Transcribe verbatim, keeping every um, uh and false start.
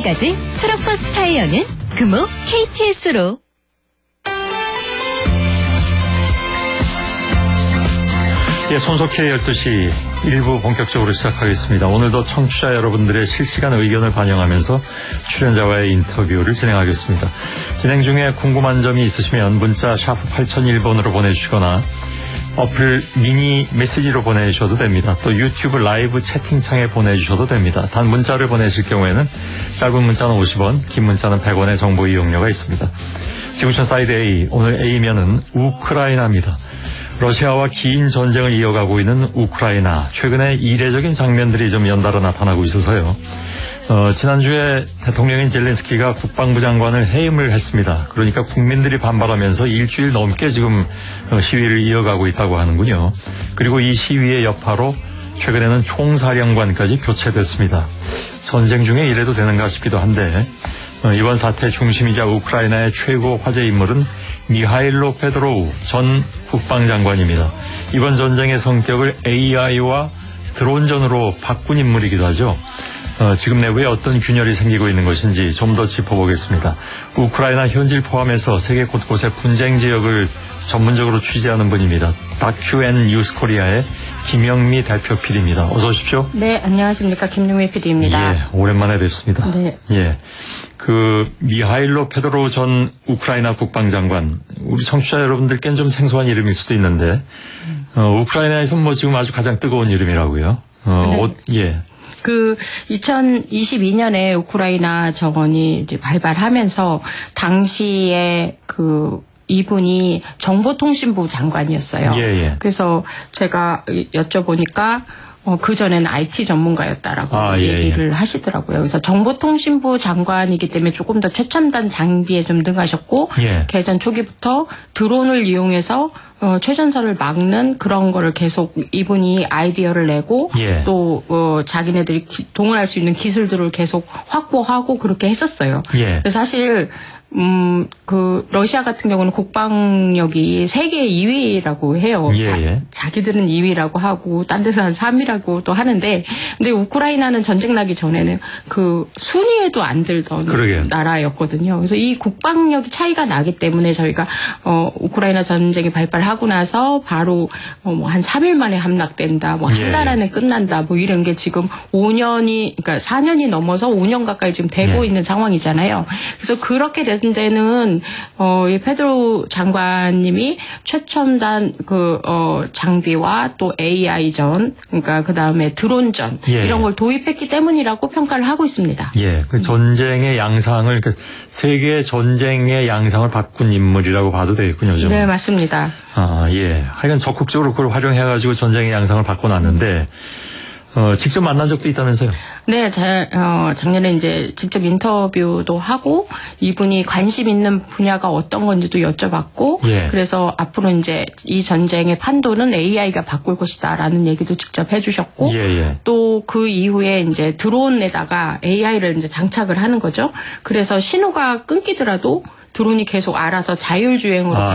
가지 트럭버스 타이어는 금호 케이티에스로. 예, 손석희의 열두 시 일 부 본격적으로 시작하겠습니다. 오늘도 청취자 여러분들의 실시간 의견을 반영하면서 출연자와의 인터뷰를 진행하겠습니다. 진행 중에 궁금한 점이 있으시면 문자 샤프 팔공공일 번으로 보내주시거나 어플 미니 메시지로 보내주셔도 됩니다. 또 유튜브 라이브 채팅창에 보내주셔도 됩니다. 단 문자를 보내실 경우에는 짧은 문자는 오십 원, 긴 문자는 백 원의 정보 이용료가 있습니다. 지구촌 사이드 A, 오늘 A면은 우크라이나입니다. 러시아와 긴 전쟁을 이어가고 있는 우크라이나, 최근에 이례적인 장면들이 좀 연달아 나타나고 있어서요. 어, 지난주에 대통령인 젤렌스키가 국방부 장관을 해임을 했습니다. 그러니까 국민들이 반발하면서 일주일 넘게 지금 시위를 이어가고 있다고 하는군요. 그리고 이 시위의 여파로 최근에는 총사령관까지 교체됐습니다. 전쟁 중에 이래도 되는가 싶기도 한데, 어, 이번 사태 중심이자 우크라이나의 최고 화제 인물은 미하일로 페도로우 전 국방장관입니다. 이번 전쟁의 성격을 에이아이와 드론전으로 바꾼 인물이기도 하죠. 어, 지금 내부에 어떤 균열이 생기고 있는 것인지 좀 더 짚어보겠습니다. 우크라이나 현지를 포함해서 세계 곳곳의 분쟁 지역을 전문적으로 취재하는 분입니다. 다큐앤 뉴스코리아의 김영미 대표 피디입니다. 어서 오십시오. 네, 안녕하십니까. 김영미 피디입니다. 예, 오랜만에 뵙습니다. 네. 예, 그 미하일로 페도로우 전 우크라이나 국방장관, 우리 청취자 여러분들께는 좀 생소한 이름일 수도 있는데, 어, 우크라이나에서 뭐 지금 아주 가장 뜨거운 이름이라고요. 어, 네. 어, 예. 그 이천이십이 년에 우크라이나 정원이 이제 발발하면서 당시에 그 이분이 정보통신부 장관이었어요. 예, 예. 그래서 제가 여쭤보니까 어, 그전에는 아이티 전문가였다라고 아, 예, 얘기를 예. 하시더라고요. 그래서 정보통신부 장관이기 때문에 조금 더 최첨단 장비에 좀 능하셨고, 예. 개전 초기부터 드론을 이용해서 어, 최전선을 막는 그런 거를 계속 이분이 아이디어를 내고, 예. 또 어, 자기네들이 기, 동원할 수 있는 기술들을 계속 확보하고 그렇게 했었어요. 예. 그래서 사실 음, 그, 러시아 같은 경우는 국방력이 세계 이 위라고 해요. 예, 예. 자, 자기들은 이 위라고 하고, 딴 데서는 삼 위라고 또 하는데, 근데 우크라이나는 전쟁 나기 전에는 그 순위에도 안 들던 그러게요. 나라였거든요. 그래서 이 국방력이 차이가 나기 때문에 저희가, 어, 우크라이나 전쟁이 발발하고 나서 바로, 어, 뭐 한 삼 일 만에 함락된다, 뭐 한 예, 달 안에 끝난다, 뭐 이런 게 지금 오 년이, 그러니까 사 년이 넘어서 오 년 가까이 지금 되고 예. 있는 상황이잖아요. 그래서 그렇게 됐 데는 어, 이 페도로우 장관님이 최첨단 그 어, 장비와 또 에이아이전, 그러니까 그 다음에 드론전 예. 이런 걸 도입했기 때문이라고 평가를 하고 있습니다. 예, 그 전쟁의 양상을, 그 세계 전쟁의 양상을 바꾼 인물이라고 봐도 되겠군요, 좀. 네, 맞습니다. 아, 예. 하여간 적극적으로 그걸 활용해가지고 전쟁의 양상을 바꿔놨는데, 어, 직접 만난 적도 있다면서요? 네, 자, 어, 작년에 이제 직접 인터뷰도 하고 이분이 관심 있는 분야가 어떤 건지도 여쭤봤고, 예. 그래서 앞으로 이제 이 전쟁의 판도는 에이아이가 바꿀 것이다라는 얘기도 직접 해주셨고, 예, 예. 또 그 이후에 이제 드론에다가 에이아이를 이제 장착을 하는 거죠. 그래서 신호가 끊기더라도 드론이 계속 알아서 자율주행으로 아,